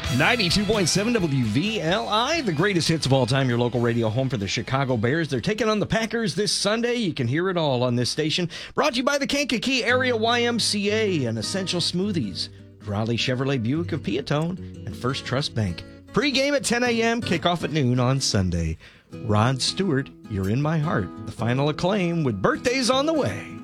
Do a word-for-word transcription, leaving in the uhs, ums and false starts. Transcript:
ninety-two point seven W V L I, the greatest hits of all time, your local radio home for the Chicago Bears. They're taking on the Packers this Sunday. You can hear it all on this station. Brought to you by the Kankakee Area Y M C A and Essential Smoothies, Raleigh Chevrolet Buick of Peatone, and First Trust Bank. Pre-game at ten a.m., kickoff at noon on Sunday. Rod Stewart, You're in My Heart, the final acclaim with birthdays on the way.